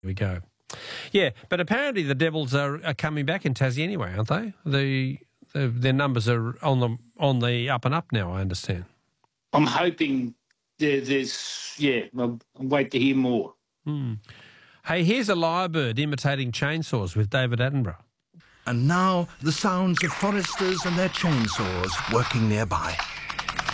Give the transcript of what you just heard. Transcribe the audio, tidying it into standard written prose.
Here we go. Yeah, but apparently the Devils are coming back in Tassie anyway, aren't they? Their numbers are on the up and up now, I understand. I'm hoping I'll wait to hear more. Hey, here's a lyrebird imitating chainsaws with David Attenborough. And now the sounds of foresters and their chainsaws working nearby.